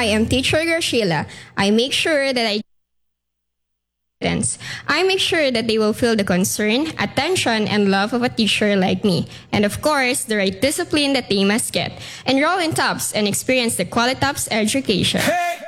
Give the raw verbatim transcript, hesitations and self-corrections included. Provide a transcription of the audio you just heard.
I am teacher Graciela. I make sure that I I make sure that they will feel the concern, attention, and love of a teacher like me. And of course, the right discipline that they must get. Enroll in TOPS and experience the Qualitops education. Hey!